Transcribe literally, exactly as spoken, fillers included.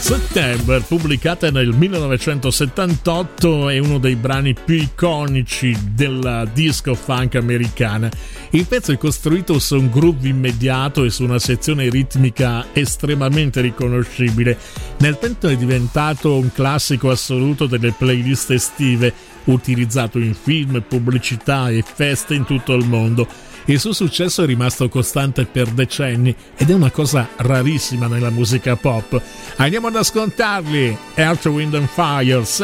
September, pubblicata nel millenovecentosettantotto, è uno dei brani più iconici della disco funk americana. Il pezzo è costruito su un groove immediato e su una sezione ritmica estremamente riconoscibile. Nel tempo è diventato un classico assoluto delle playlist estive, utilizzato in film, pubblicità e feste in tutto il mondo. Il suo successo è rimasto costante per decenni ed è una cosa rarissima nella musica pop. Andiamo ad ascoltarli. Earth, Wind and Fire.